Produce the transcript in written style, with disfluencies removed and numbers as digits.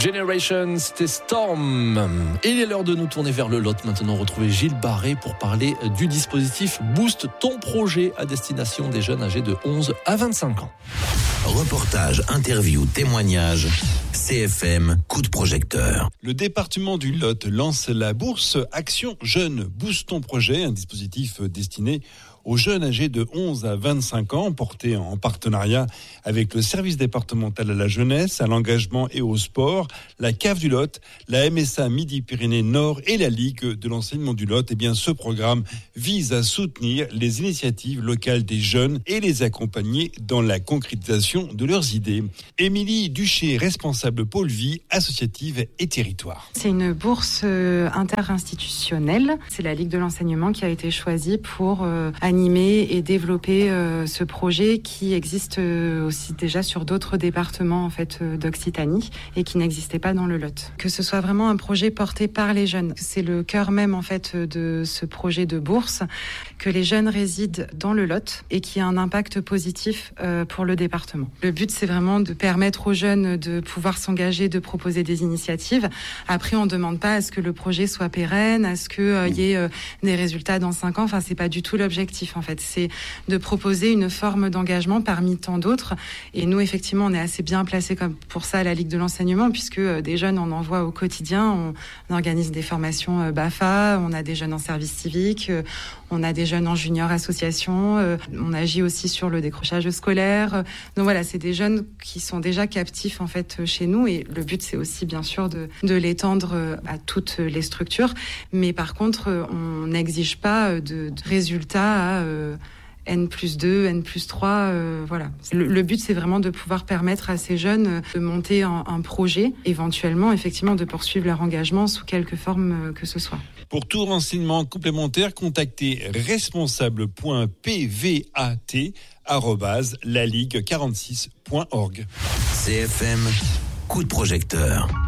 Generations, c'était Storm. Et il est l'heure de nous tourner vers le Lot. Maintenant, retrouver Gilles Barré pour parler du dispositif Boost ton projet à destination des jeunes âgés de 11 à 25 ans. Reportage, interview, témoignage, CFM, coup de projecteur. Le département du Lot lance la bourse Action Jeunes Boost ton projet, un dispositif destiné aux jeunes âgés de 11 à 25 ans, porté en partenariat avec le service départemental à la jeunesse, à l'engagement et au sport, la CAF du Lot, la MSA Midi-Pyrénées Nord et la Ligue de l'enseignement du Lot. Eh bien, ce programme vise à soutenir les initiatives locales des jeunes et les accompagner dans la concrétisation de leurs idées. Émilie Duché, responsable pôle vie, associative et territoire. C'est une bourse interinstitutionnelle. C'est la Ligue de l'enseignement qui a été choisie pour animer et développer ce projet qui existe aussi déjà sur d'autres départements en fait d'Occitanie et qui n'existait pas dans le Lot. Que ce soit vraiment un projet porté par les jeunes, c'est le cœur même en fait de ce projet de bourse, que les jeunes résident dans le Lot et qui a un impact positif pour le département. Le but c'est vraiment de permettre aux jeunes de pouvoir s'engager, de proposer des initiatives. Après on ne demande pas à ce que le projet soit pérenne, à ce qu'il y ait des résultats dans 5 ans. Enfin c'est pas du tout l'objectif. En fait, c'est de proposer une forme d'engagement parmi tant d'autres. Et nous, effectivement, on est assez bien placés comme pour ça à la Ligue de l'enseignement, puisque des jeunes, on en voit au quotidien. On organise des formations BAFA, on a des jeunes en service civique, on a des jeunes en junior association, on agit aussi sur le décrochage scolaire. Donc voilà, c'est des jeunes qui sont déjà captifs en fait chez nous. Et le but, c'est aussi bien sûr de l'étendre à toutes les structures. Mais par contre, on n'exige pas de résultats à N+2, N+3, voilà. Le but, c'est vraiment de pouvoir permettre à ces jeunes de monter un projet, éventuellement, effectivement, de poursuivre leur engagement sous quelque forme que ce soit. Pour tout renseignement complémentaire, contactez responsable.pvat@laligue46.org. CFM, coup de projecteur.